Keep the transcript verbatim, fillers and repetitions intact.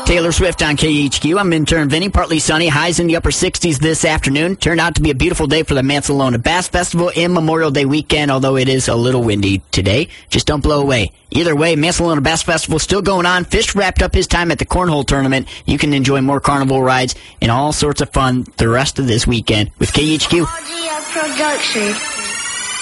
Taylor Swift on K H Q. I'm intern Vinny. Partly sunny. Highs in the upper sixties this afternoon. Turned out to be a beautiful day for the Mansalona Bass Festival and Memorial Day weekend, although it is a little windy today. Just don't blow away. Either way, Mansalona Bass Festival still going on. Fish wrapped up his time at the Cornhole Tournament. You can enjoy more carnival rides and all sorts of fun the rest of this weekend with K H Q. Production.